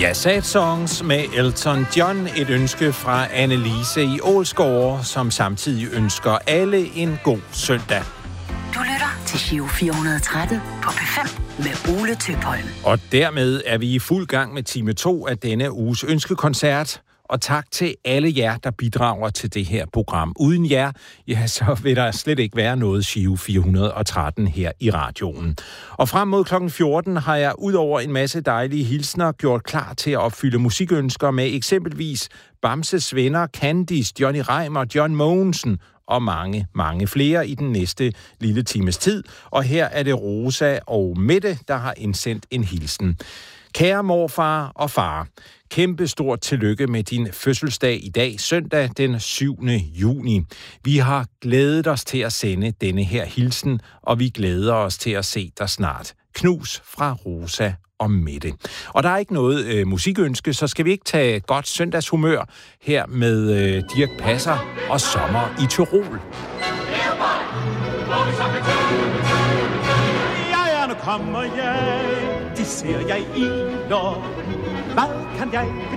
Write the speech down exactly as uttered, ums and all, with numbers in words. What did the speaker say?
Ja, Sad Songs med Elton John, et ønske fra Annelise i Ålsgårde, som samtidig ønsker alle en god søndag. Du lytter til Giro fire hundrede og tretten på P fem med Ole Tøpholm. Og dermed er vi i fuld gang med time to af denne uges ønskekoncert. Og tak til alle jer, der bidrager til det her program. Uden jer, ja, så vil der slet ikke være noget Giro fire hundrede og tretten her i radioen. Og frem mod klokken fjorten har jeg ud over en masse dejlige hilsner gjort klar til at opfylde musikønsker med eksempelvis Bamses venner, Candice, Johnny Reimer, John Mogensen og mange, mange flere i den næste lille times tid. Og her er det Rosa og Mette, der har indsendt en hilsen. Kære morfar og far, kæmpe stort tillykke med din fødselsdag i dag, søndag den syvende juni. Vi har glædet os til at sende denne her hilsen, og vi glæder os til at se dig snart. Knus fra Rosa og Mette. Og der er ikke noget øh, musikønske, så skal vi ikke tage godt søndagshumør her med øh, Dirch Passer og Sommer i Tyrol. Ja, nu kommer jeg, det ser jeg iler. Hvad kan jeg